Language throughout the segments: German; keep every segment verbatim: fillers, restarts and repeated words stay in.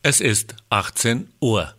Es ist achtzehn Uhr.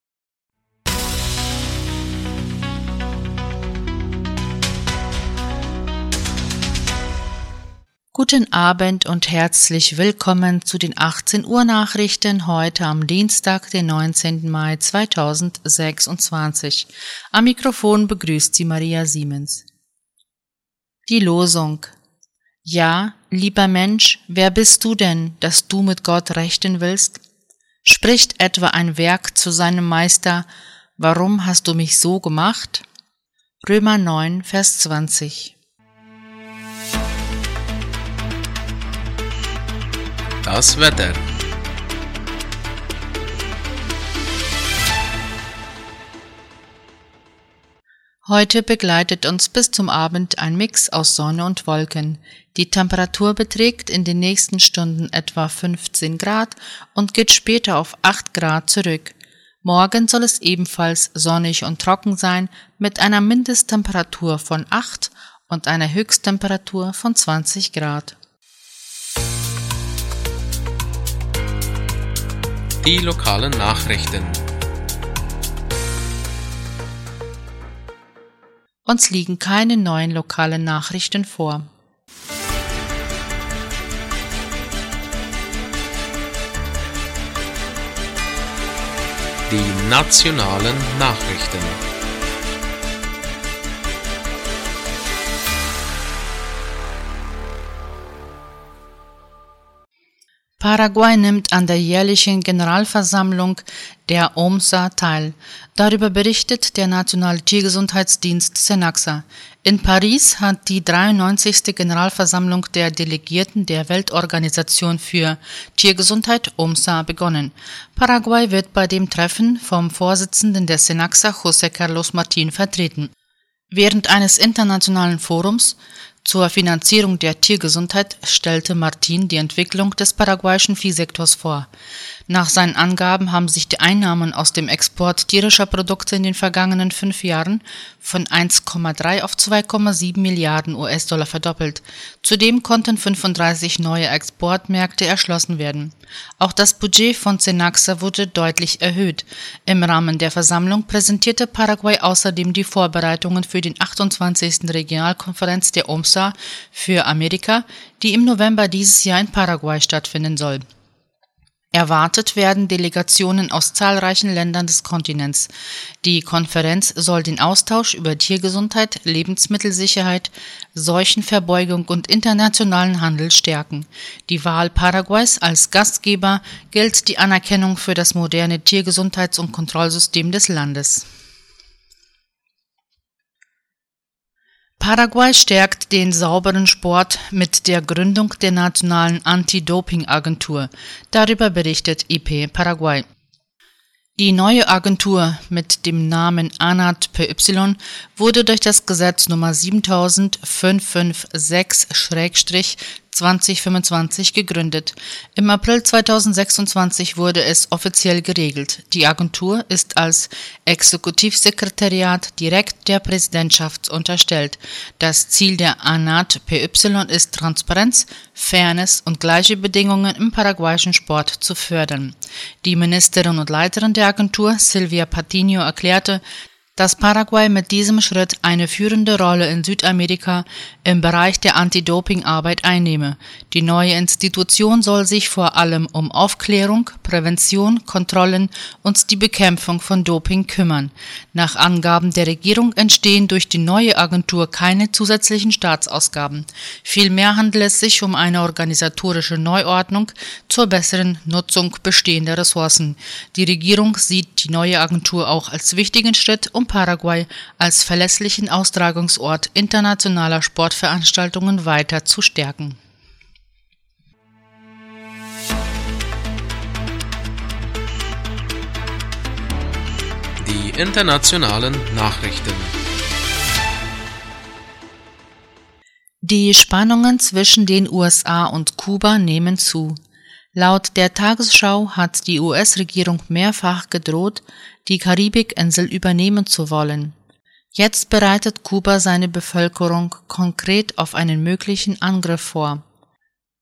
Guten Abend und herzlich willkommen zu den achtzehn Uhr Nachrichten heute am Dienstag, den neunzehnten Mai zweitausendsechsundzwanzig. Am Mikrofon begrüßt sie Maria Siemens. Die Losung: Ja, lieber Mensch, wer bist du denn, dass du mit Gott rechten willst? Spricht etwa ein Werk zu seinem Meister: Warum hast du mich so gemacht? Römer neun, Vers zwanzig. Das Wetter. Heute begleitet uns bis zum Abend ein Mix aus Sonne und Wolken. Die Temperatur beträgt in den nächsten Stunden etwa fünfzehn Grad und geht später auf acht Grad zurück. Morgen soll es ebenfalls sonnig und trocken sein, mit einer Mindesttemperatur von acht und einer Höchsttemperatur von zwanzig Grad. Die lokalen Nachrichten. Uns liegen keine neuen lokalen Nachrichten vor. Die nationalen Nachrichten. Paraguay nimmt an der jährlichen Generalversammlung der O M S A teil. Darüber berichtet der Nationale Tiergesundheitsdienst SENAXA. In Paris hat die dreiundneunzigste Generalversammlung der Delegierten der Weltorganisation für Tiergesundheit O M S A begonnen. Paraguay wird bei dem Treffen vom Vorsitzenden der SENAXA, José Carlos Martín, vertreten. Während eines internationalen Forums zur Finanzierung der Tiergesundheit stellte Martín die Entwicklung des paraguayischen Viehsektors vor. Nach seinen Angaben haben sich die Einnahmen aus dem Export tierischer Produkte in den vergangenen fünf Jahren von eins Komma drei auf zwei Komma sieben Milliarden U S-Dollar verdoppelt. Zudem konnten fünfunddreißig neue Exportmärkte erschlossen werden. Auch das Budget von SENAXA wurde deutlich erhöht. Im Rahmen der Versammlung präsentierte Paraguay außerdem die Vorbereitungen für den achtundzwanzigsten Regionalkonferenz der O M S A für Amerika, die im November dieses Jahr in Paraguay stattfinden soll. Erwartet werden Delegationen aus zahlreichen Ländern des Kontinents. Die Konferenz soll den Austausch über Tiergesundheit, Lebensmittelsicherheit, Seuchenverbeugung und internationalen Handel stärken. Die Wahl Paraguays als Gastgeber gilt die Anerkennung für das moderne Tiergesundheits- und Kontrollsystem des Landes. Paraguay stärkt den sauberen Sport mit der Gründung der Nationalen Anti-Doping-Agentur. Darüber berichtet I P Paraguay. Die neue Agentur mit dem Namen ANAT-P Y wurde durch das Gesetz Nummer siebentausendfünfhundertsechsundsechzig zweitausendfünfundzwanzig gegründet. Im April zweitausendsechsundzwanzig wurde es offiziell geregelt. Die Agentur ist als Exekutivsekretariat direkt der Präsidentschaft unterstellt. Das Ziel der ANAT-P Y ist Transparenz, Fairness und gleiche Bedingungen im paraguayischen Sport zu fördern. Die Ministerin und Leiterin der Agentur, Silvia Patiño, erklärte, dass Paraguay mit diesem Schritt eine führende Rolle in Südamerika im Bereich der Anti-Doping-Arbeit einnehme. Die neue Institution soll sich vor allem um Aufklärung, Prävention, Kontrollen und die Bekämpfung von Doping kümmern. Nach Angaben der Regierung entstehen durch die neue Agentur keine zusätzlichen Staatsausgaben. Vielmehr handelt es sich um eine organisatorische Neuordnung zur besseren Nutzung bestehender Ressourcen. Die Regierung sieht die neue Agentur auch als wichtigen Schritt, um Paraguay als verlässlichen Austragungsort internationaler Sportveranstaltungen weiter zu stärken. Die internationalen Nachrichten. Die Spannungen zwischen den U S A und Kuba nehmen zu. Laut der Tagesschau hat die U S-Regierung mehrfach gedroht, die Karibikinsel übernehmen zu wollen. Jetzt bereitet Kuba seine Bevölkerung konkret auf einen möglichen Angriff vor.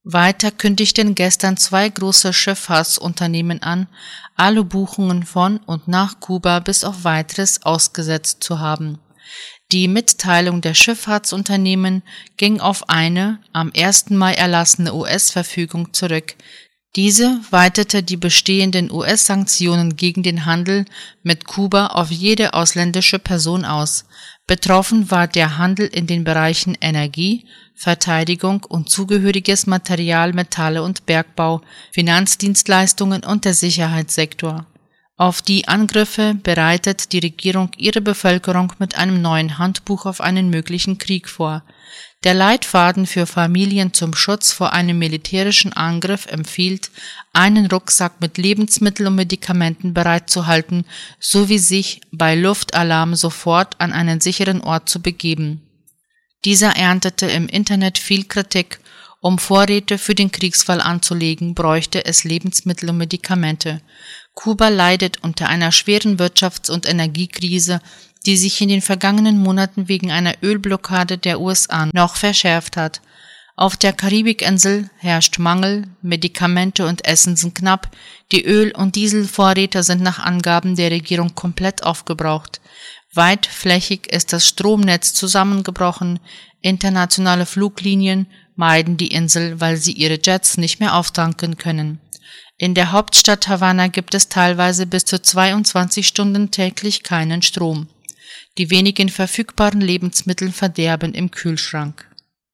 Weiter kündigten gestern zwei große Schifffahrtsunternehmen an, alle Buchungen von und nach Kuba bis auf Weiteres ausgesetzt zu haben. Die Mitteilung der Schifffahrtsunternehmen ging auf eine am ersten Mai erlassene U S-Verfügung zurück. Diese weitete die bestehenden U S-Sanktionen gegen den Handel mit Kuba auf jede ausländische Person aus. Betroffen war der Handel in den Bereichen Energie, Verteidigung und zugehöriges Material, Metalle und Bergbau, Finanzdienstleistungen und der Sicherheitssektor. Auf die Angriffe bereitet die Regierung ihre Bevölkerung mit einem neuen Handbuch auf einen möglichen Krieg vor. Der Leitfaden für Familien zum Schutz vor einem militärischen Angriff empfiehlt, einen Rucksack mit Lebensmitteln und Medikamenten bereitzuhalten, sowie sich bei Luftalarm sofort an einen sicheren Ort zu begeben. Dieser erntete im Internet viel Kritik. Um Vorräte für den Kriegsfall anzulegen, bräuchte es Lebensmittel und Medikamente. Kuba leidet unter einer schweren Wirtschafts- und Energiekrise, die sich in den vergangenen Monaten wegen einer Ölblockade der U S A noch verschärft hat. Auf der Karibikinsel herrscht Mangel, Medikamente und Essen sind knapp, die Öl- und Dieselvorräte sind nach Angaben der Regierung komplett aufgebraucht. Weitflächig ist das Stromnetz zusammengebrochen, internationale Fluglinien meiden die Insel, weil sie ihre Jets nicht mehr auftanken können. In der Hauptstadt Havanna gibt es teilweise bis zu zweiundzwanzig Stunden täglich keinen Strom. Die wenigen verfügbaren Lebensmittel verderben im Kühlschrank.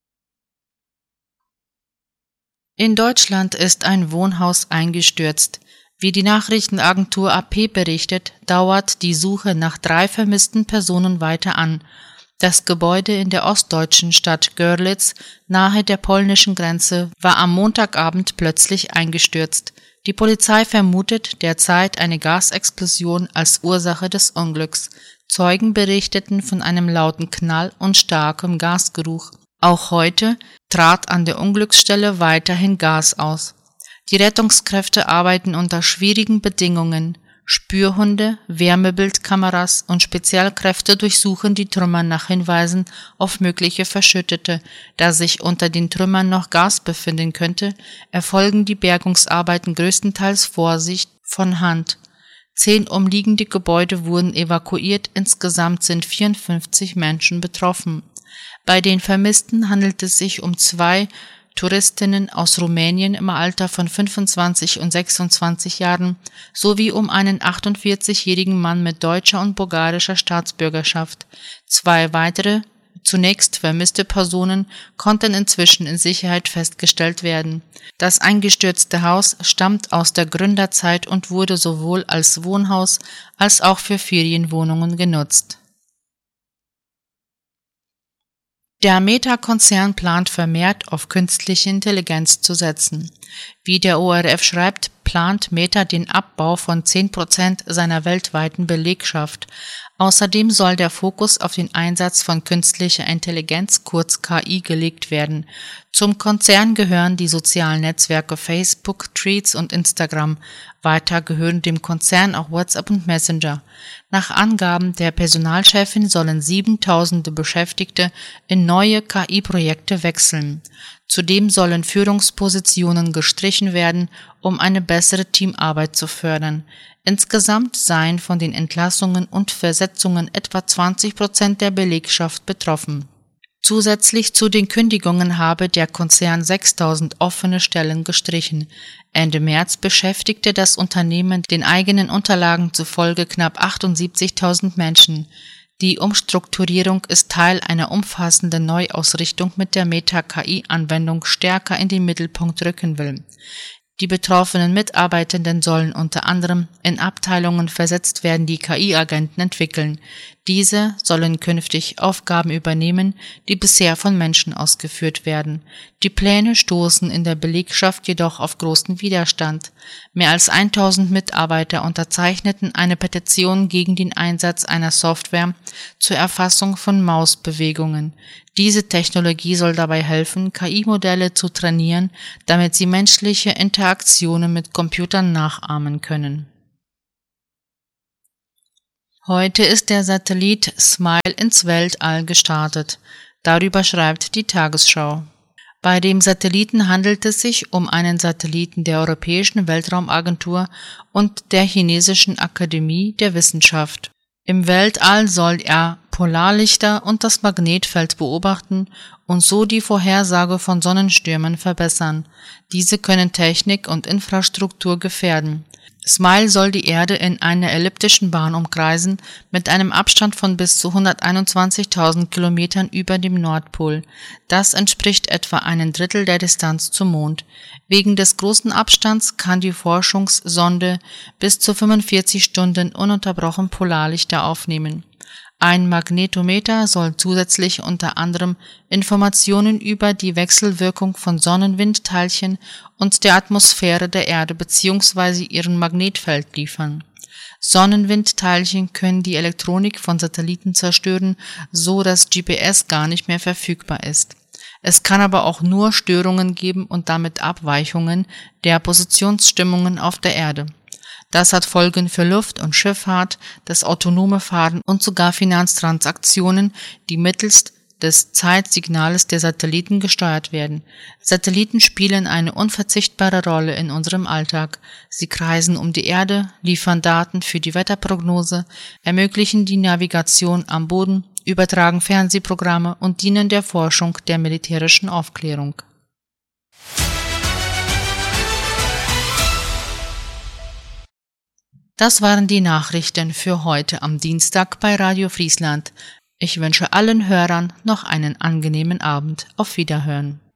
In Deutschland ist ein Wohnhaus eingestürzt. Wie die Nachrichtenagentur A P berichtet, dauert die Suche nach drei vermissten Personen weiter an. Das Gebäude in der ostdeutschen Stadt Görlitz, nahe der polnischen Grenze, war am Montagabend plötzlich eingestürzt. Die Polizei vermutet derzeit eine Gasexplosion als Ursache des Unglücks. Zeugen berichteten von einem lauten Knall und starkem Gasgeruch. Auch heute trat an der Unglücksstelle weiterhin Gas aus. Die Rettungskräfte arbeiten unter schwierigen Bedingungen. Spürhunde, Wärmebildkameras und Spezialkräfte durchsuchen die Trümmer nach Hinweisen auf mögliche Verschüttete. Da sich unter den Trümmern noch Gas befinden könnte, erfolgen die Bergungsarbeiten größtenteils Vorsicht von Hand. Zehn umliegende Gebäude wurden evakuiert, insgesamt sind vierundfünfzig Menschen betroffen. Bei den Vermissten handelt es sich um zwei Touristinnen aus Rumänien im Alter von fünfundzwanzig und sechsundzwanzig Jahren sowie um einen achtundvierzigjährigen Mann mit deutscher und bulgarischer Staatsbürgerschaft. Zwei weitere, zunächst vermisste Personen konnten inzwischen in Sicherheit festgestellt werden. Das eingestürzte Haus stammt aus der Gründerzeit und wurde sowohl als Wohnhaus als auch für Ferienwohnungen genutzt. Der Meta-Konzern plant vermehrt auf künstliche Intelligenz zu setzen. Wie der O R F schreibt, plant Meta den Abbau von zehn Prozent seiner weltweiten Belegschaft. Außerdem soll der Fokus auf den Einsatz von künstlicher Intelligenz, kurz K I, gelegt werden. Zum Konzern gehören die sozialen Netzwerke Facebook, Threads und Instagram. Weiter gehören dem Konzern auch WhatsApp und Messenger. Nach Angaben der Personalchefin sollen siebentausende Beschäftigte in neue K I-Projekte wechseln. Zudem sollen Führungspositionen gestrichen werden, um eine bessere Teamarbeit zu fördern. Insgesamt seien von den Entlassungen und Versetzungen etwa zwanzig Prozent der Belegschaft betroffen. Zusätzlich zu den Kündigungen habe der Konzern sechstausend offene Stellen gestrichen. Ende März beschäftigte das Unternehmen den eigenen Unterlagen zufolge knapp achtundsiebzigtausend Menschen. Die Umstrukturierung ist Teil einer umfassenden Neuausrichtung, mit der Meta K I-Anwendung stärker in den Mittelpunkt rücken will. Die betroffenen Mitarbeitenden sollen unter anderem in Abteilungen versetzt werden, die K I-Agenten entwickeln. Diese sollen künftig Aufgaben übernehmen, die bisher von Menschen ausgeführt werden. Die Pläne stoßen in der Belegschaft jedoch auf großen Widerstand. Mehr als tausend Mitarbeiter unterzeichneten eine Petition gegen den Einsatz einer Software zur Erfassung von Mausbewegungen. Diese Technologie soll dabei helfen, K I-Modelle zu trainieren, damit sie menschliche Interaktionen mit Computern nachahmen können. Heute ist der Satellit SMILE ins Weltall gestartet. Darüber schreibt die Tagesschau. Bei dem Satelliten handelt es sich um einen Satelliten der Europäischen Weltraumagentur und der Chinesischen Akademie der Wissenschaft. Im Weltall soll er Polarlichter und das Magnetfeld beobachten und so die Vorhersage von Sonnenstürmen verbessern. Diese können Technik und Infrastruktur gefährden. SMILE soll die Erde in einer elliptischen Bahn umkreisen, mit einem Abstand von bis zu hunderteinundzwanzigtausend Kilometern über dem Nordpol. Das entspricht etwa einem Drittel der Distanz zum Mond. Wegen des großen Abstands kann die Forschungssonde bis zu fünfundvierzig Stunden ununterbrochen Polarlichter aufnehmen. Ein Magnetometer soll zusätzlich unter anderem Informationen über die Wechselwirkung von Sonnenwindteilchen und der Atmosphäre der Erde bzw. ihrem Magnetfeld liefern. Sonnenwindteilchen können die Elektronik von Satelliten zerstören, so dass G P S gar nicht mehr verfügbar ist. Es kann aber auch nur Störungen geben und damit Abweichungen der Positionsstimmungen auf der Erde. Das hat Folgen für Luft- und Schifffahrt, das autonome Fahren und sogar Finanztransaktionen, die mittels des Zeitsignals der Satelliten gesteuert werden. Satelliten spielen eine unverzichtbare Rolle in unserem Alltag. Sie kreisen um die Erde, liefern Daten für die Wetterprognose, ermöglichen die Navigation am Boden, übertragen Fernsehprogramme und dienen der Forschung der militärischen Aufklärung. Das waren die Nachrichten für heute am Dienstag bei Radio Friesland. Ich wünsche allen Hörern noch einen angenehmen Abend. Auf Wiederhören.